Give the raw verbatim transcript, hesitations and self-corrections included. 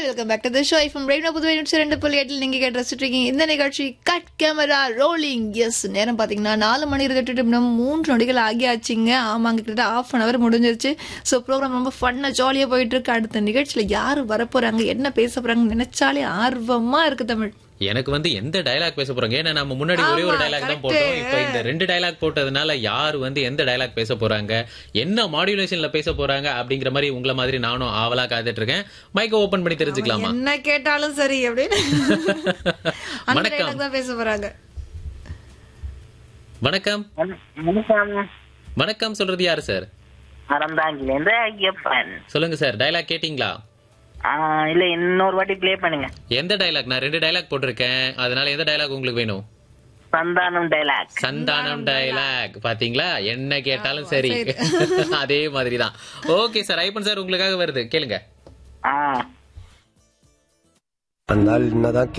Welcome back to the show from radio Puduvai நூற்றி ரெண்டு புள்ளி எட்டில் நீங்க கேட்டு ரசிச்சுட்டு இருக்கீங்க இந்த நிகழ்ச்சி கட் கேமரா ரோலிங். எஸ், நேரம் பாத்தீங்கன்னா நாலு மணி இருபத்தி நிமிடம் மூன்று நொடிகள் ஆகியாச்சுங்க. ஆமாங்க, கிட்ட ஹாஃப் அன் அவர் முடிஞ்சிருச்சு. ஸோ ப்ரோக்ராம் ரொம்ப ஃபன்னா ஜாலியா போயிட்டு இருக்கு. அடுத்த நிகழ்ச்சியில யாரு வரப்போறாங்க, என்ன பேச போறாங்க நினைச்சாலே ஆர்வமா இருக்கு தமிழ். எனக்கு வந்து எந்த டயலாக் பேச போறாங்க, ஏன்னா நம்ம முன்னாடி ஒரே ஒரு டயலாக் தான் போட்டோம். இப்ப இந்த ரெண்டு டயலாக் போட்டதுனால யாரு வந்து எந்த டயலாக் பேச போறாங்க, என்ன மாடுலேஷன்ல பேச போறாங்க அப்படிங்கிற மாதிரி உங்களை மாதிரி நானும் ஆவலா காத்துட்டு இருக்கேன். மைக்க ஓபன் பண்ணி தெரிஞ்சுக்கலாமா? என்ன கேட்டாலும் சரி அப்படின்னு அந்த டயலாக் தான் பேச போறாங்க. வணக்கம். வணக்கம் சொல்றது யாரு சார்? சொல்லுங்க சார், டயலாக் கேட்டீங்களா? இல்ல, இன்னொரு வாட்டி ப்ளே பண்ணுங்க. எந்த டயலாக்? நான் ரெண்டு டயலாக் போட்டிருக்கேன், அதனால எந்த டயலாக் உங்களுக்கு வேணும்? சந்தானம் டயலாக். சந்தானம் டயலாக். பாத்தீங்களா, என்ன கேட்டாலும் சரி. அதே மாதிரிதான். ஓகே சார், ஐப்பன் சார் உங்களுக்காக வருது, கேளுங்க. அந்த ஆள் என்னதான்